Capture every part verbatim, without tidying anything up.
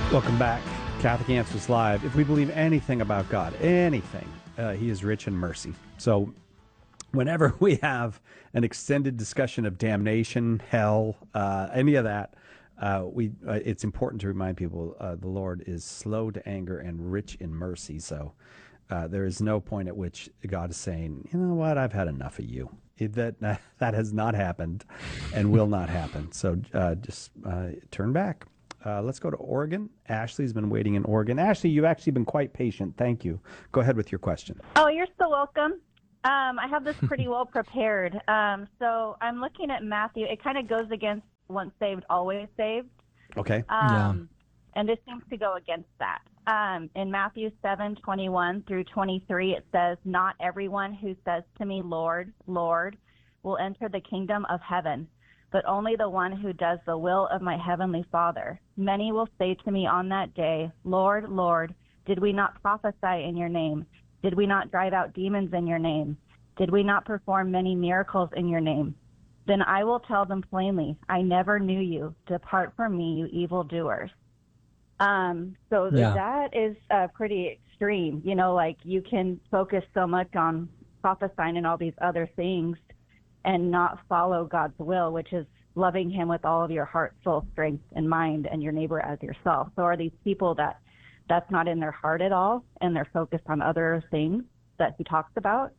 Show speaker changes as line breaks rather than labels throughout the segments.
Welcome back. Catholic Answers Live. If we believe anything about God, anything, uh, he is rich in mercy. So whenever we have an extended discussion of damnation, hell, uh, any of that, uh, we uh, it's important to remind people uh, the Lord is slow to anger and rich in mercy. So uh, there is no point at which God is saying, you know what, I've had enough of you. It, that that has not happened and will not happen. So uh, just uh, turn back. Uh, let's go to Oregon. Ashley's been waiting in Oregon. Ashley, you've actually been quite patient. Thank you. Go ahead with your question.
Oh, you're so welcome. Um, I have this pretty well prepared. Um, so I'm looking at Matthew. It kind of goes against once saved, always saved.
Okay.
Um, yeah. And this seems to go against that. Um, in Matthew seven twenty-one through twenty-three, it says, "Not everyone who says to me, 'Lord, Lord,' will enter the kingdom of heaven, but only the one who does the will of my heavenly Father. Many will say to me on that day, 'Lord, Lord, did we not prophesy in your name? Did we not drive out demons in your name? Did we not perform many miracles in your name?' Then I will tell them plainly, 'I never knew you. Depart from me, you evildoers.'" Um, so
Yeah.
that is uh, pretty extreme. You know, like you can focus so much on prophesying and all these other things and not follow God's will, which is loving him with all of your heart, soul, strength, and mind, and your neighbor as yourself. So are these people that that's not in their heart at all, and they're focused on other things that he talks about?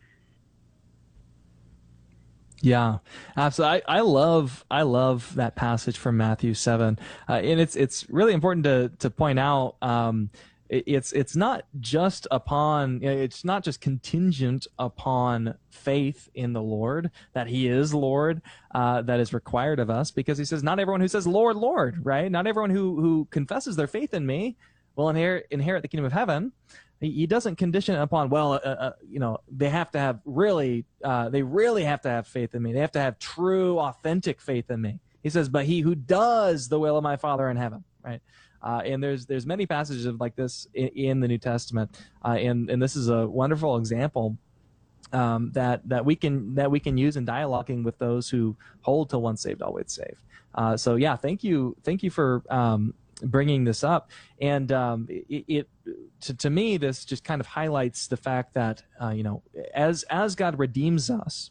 Yeah, absolutely. I, I love I love that passage from Matthew seven, uh, and it's it's really important to to point out. Um, it, it's it's not just upon it's not just contingent upon faith in the Lord, that He is Lord, uh, that is required of us, because He says not everyone who says Lord, Lord, right? Not everyone who who confesses their faith in Me will inherit inherit the kingdom of heaven. He doesn't condition it upon, well, uh, uh, you know, they have to have really, uh, they really have to have faith in me. They have to have true, authentic faith in me. He says, but he who does the will of my Father in heaven, right? Uh, and there's there's many passages of like this in, in the New Testament, uh, and and this is a wonderful example um, that that we can that we can use in dialoguing with those who hold to once saved, always saved. Uh, so yeah, thank you, thank you for um, bringing this up, and um, it. it To, to me, this just kind of highlights the fact that, uh, you know, as as God redeems us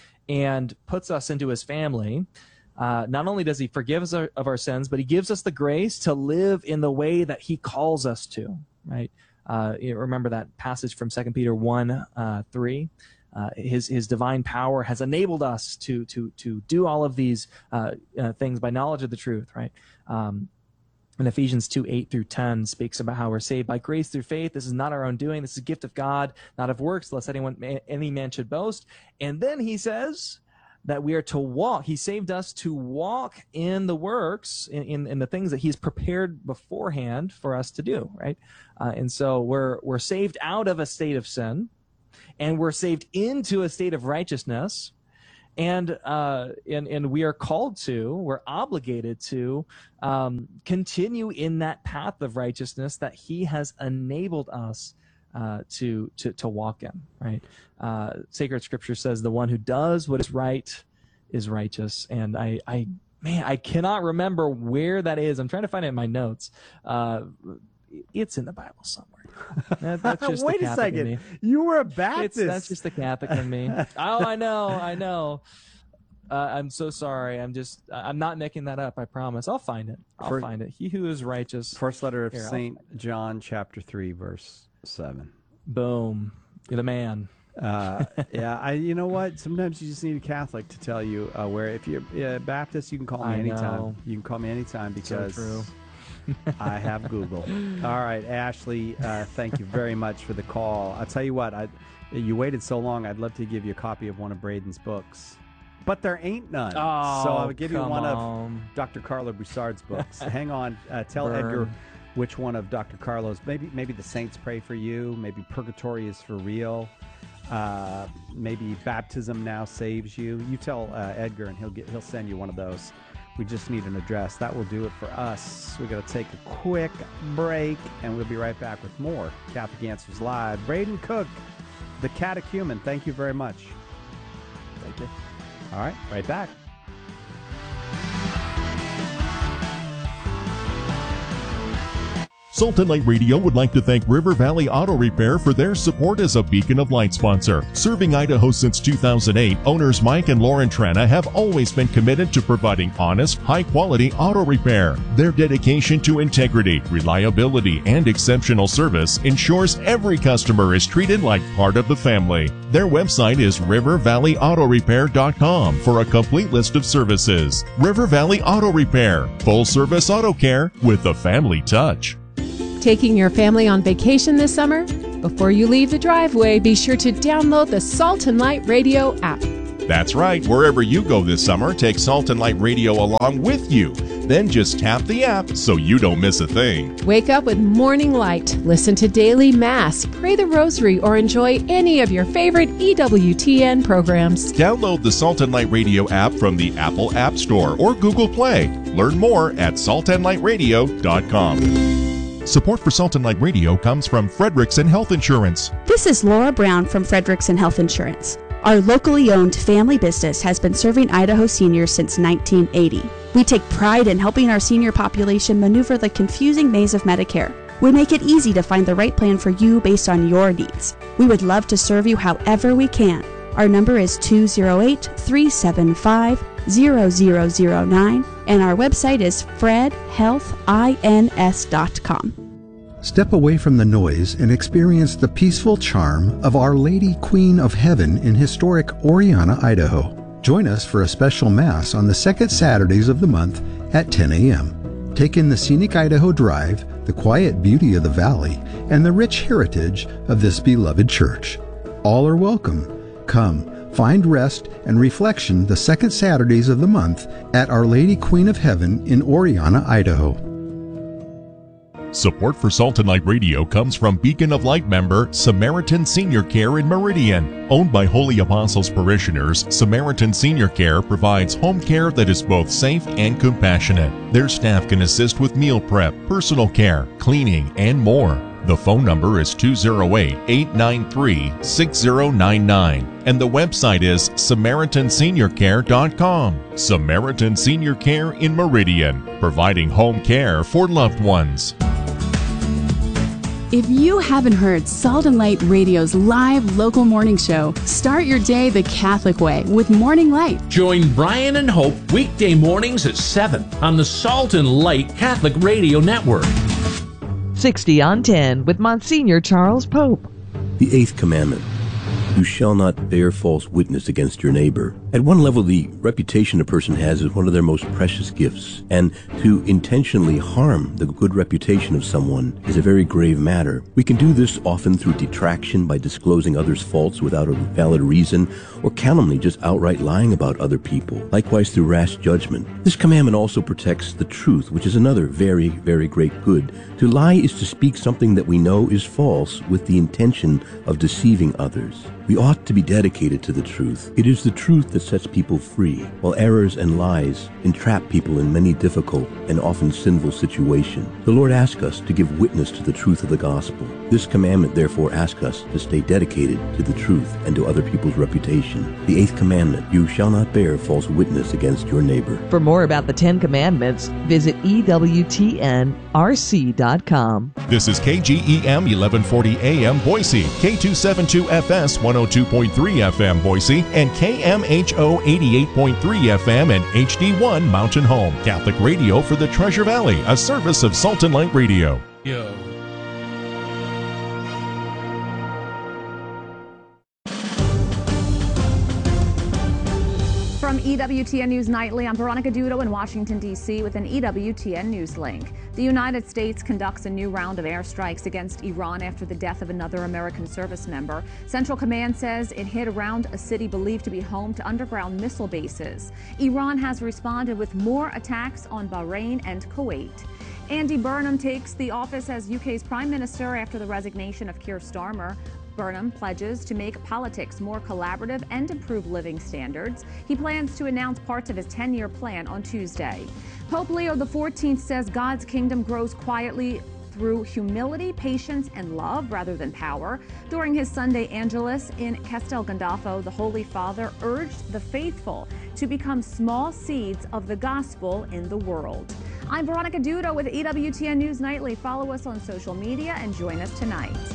and puts us into his family, uh, not only does he forgive us our, of our sins, but he gives us the grace to live in the way that he calls us to, right? Uh, you remember that passage from Second Peter one, uh, three? Uh, his his divine power has enabled us to to to do all of these uh, uh, things by knowledge of the truth, right? Um, And Ephesians two, eight through ten speaks about how we're saved by grace through faith. This is not our own doing. This is a gift of God, not of works, lest anyone, any man should boast. And then he says that we are to walk. He saved us to walk in the works, in, in, in the things that he's prepared beforehand for us to do, right? Uh, and so we're, we're saved out of a state of sin, and we're saved into a state of righteousness. And, uh, and and we are called to, we're obligated to um, continue in that path of righteousness that he has enabled us uh, to, to to walk in, right? Uh, Sacred Scripture says the one who does what is right is righteous. And I, I man, I cannot remember where that is. I'm trying to find it in my notes. Uh, it's in the Bible somewhere. That, that's just
Wait
the
a
Catholic in
second.
me.
You were a Baptist.
It's, that's just the Catholic in me. Oh, I know, I know. Uh, I'm so sorry. I'm just, I'm not making that up. I promise. I'll find it. I'll
First,
find it. He who is righteous.
First letter of
Here,
Saint John, chapter three, verse seven.
Boom. You're the man.
Uh, yeah, I. You know what? Sometimes you just need a Catholic to tell you uh, where. If you're uh, Baptist, you can call me
I
anytime.
know.
You can call me anytime because
So true.
I have Google. All right, Ashley, uh, thank you very much for the call. I'll tell you what, I, you waited so long, I'd love to give you a copy of one of Braden's books. But there ain't none.
Oh,
so I'll give you
come
one
on.
of Doctor Carlo Broussard's books. Hang on. Uh, tell
Burn.
Edgar which one of Doctor Carlo's. Maybe maybe The Saints Pray for You. Maybe Purgatory is for Real. Uh, maybe Baptism Now Saves You. You tell uh, Edgar, and he'll get he'll send you one of those. We just need an address. That will do it for us. We're going to take a quick break, and we'll be right back with more Catholic Answers Live. Braden Cook, the catechumen, thank you very much.
Thank you.
All right, right back.
Sultan Light Radio would like to thank River Valley Auto Repair for their support as a Beacon of Light sponsor. Serving Idaho since two thousand eight, owners Mike and Lauren Trana have always been committed to providing honest, high-quality auto repair. Their dedication to integrity, reliability, and exceptional service ensures every customer is treated like part of the family. Their website is river valley auto repair dot com for a complete list of services. River Valley Auto Repair, full-service auto care with the family touch.
Taking your family on vacation this summer? Before you leave the driveway, be sure to download the Sultan Light Radio app.
That's right. Wherever you go this summer, take Sultan Light Radio along with you. Then just tap the app so you don't miss a thing.
Wake up with Morning Light, listen to Daily Mass, pray the Rosary, or enjoy any of your favorite E W T N programs.
Download the Sultan Light Radio app from the Apple App Store or Google Play. Learn more at sultan light radio dot com. Support for Sultan Light Radio comes from Frederickson Health Insurance.
This is Laura Brown from Frederickson Health Insurance. Our locally owned family business has been serving Idaho seniors since nineteen eighty. We take pride in helping our senior population maneuver the confusing maze of Medicare. We make it easy to find the right plan for you based on your needs. We would love to serve you however we can. Our number is two oh eight, three seven five, zero zero zero nine and our website is fred health ins dot com.
Step away from the noise and experience the peaceful charm of Our Lady Queen of Heaven in historic Oriana, Idaho. Join us for a special Mass on the second Saturdays of the month at ten a.m. Take in the scenic Idaho Drive, the quiet beauty of the valley, and the rich heritage of this beloved church. All are welcome. Come, find rest and reflection the second Saturdays of the month at Our Lady Queen of Heaven in Oriana, Idaho.
Support for Sultan Light Radio comes from Beacon of Light member Samaritan Senior Care in Meridian. Owned by Holy Apostles parishioners, Samaritan Senior Care provides home care that is both safe and compassionate. Their staff can assist with meal prep, personal care, cleaning, and more. The phone number is two oh eight, eight nine three, six oh nine nine and the website is samaritan senior care dot com. Samaritan Senior Care in Meridian, providing home care for loved ones.
If you haven't heard Sultan Light Radio's live local morning show, start your day the Catholic way with Morning Light.
Join Brian and Hope weekday mornings at seven on the Sultan Light Catholic Radio Network.
sixty on ten with Monsignor Charles Pope.
The eighth commandment. You shall not bear false witness against your neighbor. At one level, the reputation a person has is one of their most precious gifts, and to intentionally harm the good reputation of someone is a very grave matter. We can do this often through detraction by disclosing others' faults without a valid reason, or calumny, just outright lying about other people, likewise through rash judgment. This commandment also protects the truth, which is another very, very great good. To lie is to speak something that we know is false with the intention of deceiving others. We ought to be dedicated to the truth. It is the truth that sets people free, while errors and lies entrap people in many difficult and often sinful situations. The Lord asks us to give witness to the truth of the gospel. This commandment therefore asks us to stay dedicated to the truth and to other people's reputation. The eighth commandment, you shall not bear false witness against your neighbor.
For more about the Ten Commandments, visit E W T N R C dot com.
This is K G E M eleven forty A M Boise, K two seventy-two F S one oh two point three F M Boise, and K M H O eighty-eight point three F M and H D one Mountain Home. Catholic radio for the Treasure Valley, a service of Sultan Light Radio.
Yo.
From E W T N News Nightly, I'm Veronica Dudo in Washington, D C with an E W T N News link. The United States conducts a new round of airstrikes against Iran after the death of another American service member. Central Command says it hit around a city believed to be home to underground missile bases. Iran has responded with more attacks on Bahrain and Kuwait. Andy Burnham takes the office as U K's Prime Minister after the resignation of Keir Starmer. Burnham pledges to make politics more collaborative and improve living standards. He plans to announce parts of his ten-year plan on Tuesday. Pope Leo the fourteenth says God's kingdom grows quietly through humility, patience, and love rather than power. During his Sunday Angelus in Castel Gandolfo, the Holy Father urged the faithful to become small seeds of the gospel in the world. I'm Veronica Duda with E W T N News Nightly. Follow us on social media and join us tonight.